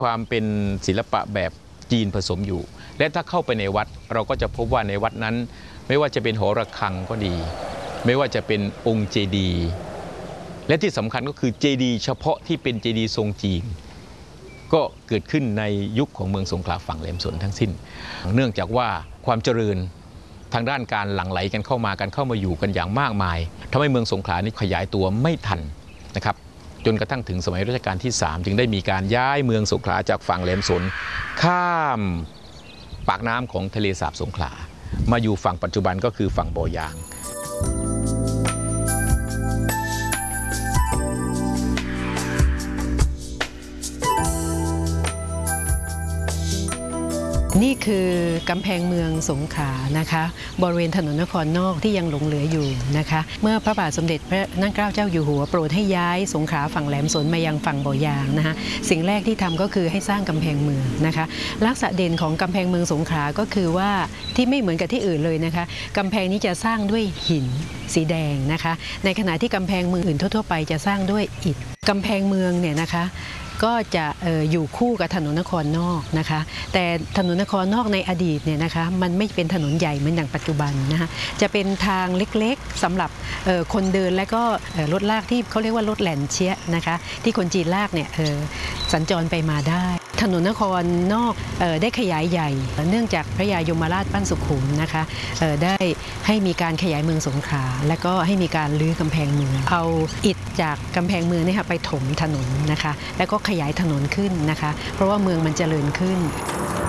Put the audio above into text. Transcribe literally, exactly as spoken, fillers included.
ความเป็นศิลปะแบบจีนผสมอยู่และถ้าเข้าไปในวัดเราก็จะพบว่าในวัดนั้นไม่ว่าจะเป็นหอระฆังก็ดีไม่ว่าจะเป็นองค์เจดีย์และที่สำคัญก็คือเจดีย์เฉพาะที่เป็นเจดีย์ทรงจีนก็เกิดขึ้นในยุคของเมืองสงขลาฝั่งแหลมสนทั้งสิ้นเนื่องจากว่าความเจริญทางด้านการหลั่งไหลกันเข้ามากันเข้ามาอยู่กันอย่างมากมายทำให้เมืองสงขลานี้ขยายตัวไม่ทันนะครับจนกระทั่งถึงสมัยรัชกาลที่สามจึงได้มีการย้ายเมืองสงขลาจากฝั่งแหลมสนข้ามปากน้ำของทะเลสาบสงขลามาอยู่ฝั่งปัจจุบันก็คือฝั่งบ่อยางนี่คือกำแพงเมืองสงขลานะคะบริเวณถนนนครนอกที่ยังหลงเหลืออยู่นะคะเมื่อพระบาทสมเด็จพระนั่งเกล้าเจ้าอยู่หัวโปรดให้ย้ายสงขลาฝั่งแหลมสนมายังฝั่งบ่อยางนะคะสิ่งแรกที่ทำก็คือให้สร้างกำแพงเมืองนะคะลักษณะเด่นของกำแพงเมืองสงขลาก็คือว่าที่ไม่เหมือนกับที่อื่นเลยนะคะกำแพงนี้จะสร้างด้วยหินสีแดงนะคะในขณะที่กำแพงเมืองอื่นทั่วๆไปจะสร้างด้วยอิฐกำแพงเมืองเนี่ยนะคะก็จะอออยู่คู่กับถนนนครนอกนะคะแต่ถนนนครนอกในอดีตเนี่ยนะคะมันไม่เป็นถนนใหญ่เหมือนอย่างปัจจุบันนะคะจะเป็นทางเล็กๆสำหรับคนเดินและก็รถลากที่เขาเรียกว่ารถแหลนเชียนะคะที่คนจีนลากเนี่ยสัญจรไปมาได้ถนนนครนอกได้ขยายใหญ่เนื่องจากพระยายมราชปั้นสุขุมนะคะได้ให้มีการขยายเมืองสงขลาและก็ให้มีการรื้อกำแพงเมืองเอาอิฐจากกำแพงเมืองนี่ค่ะไปถมถนนนะคะแล้วก็ขยายถนนขึ้นนะคะเพราะว่าเมืองมันเจริญขึ้น